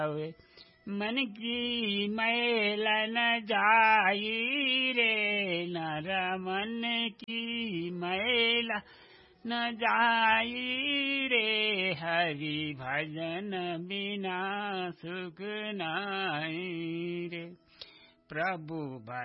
मन की मैल न जाई रे, नर मन की मैल न जाई रे, हरि भजन बिना सुख नाई रे। प्रभु